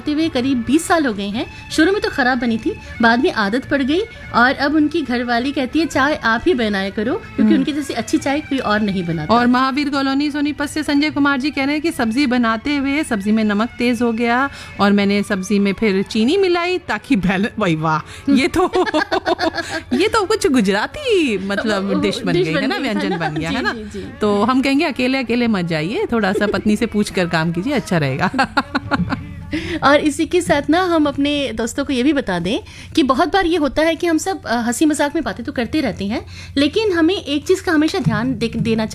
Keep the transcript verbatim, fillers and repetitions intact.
करते हुए करीब बीस साल हो गए हैं। शुरू में तो खराब बनी थी, बाद में आदत पड़ गई और अब उनकी घरवाली कहती है चाय आप ही बनाया करो, क्योंकि उनकी जैसी अच्छी चाय कोई और नहीं बनाता। और महावीर कॉलोनी सोनीपत से संजय कुमार जी कह रहे हैं कि सब्जी बनाते हुए सब्जी में नमक तेज हो गया और मैंने सब्जी में फिर चीनी मिलाई ताकि बैलेंस। वही वाह, ये तो ये तो कुछ गुजराती मतलब डिश बन गई है ना, व्यंजन बन गया है ना। तो हम कहेंगे अकेले अकेले मत जाइए, थोड़ा सा पत्नी से पूछ कर काम कीजिए, अच्छा रहेगा। और इसी के साथ ना हम अपने दोस्तों को ये भी बता दें कि बहुत बार ये होता है कि हम सब हंसी मजाक में बातें तो करते रहते हैं, लेकिन हमें एक चीज़ का हमेशा ध्यान दे, देना चाहिए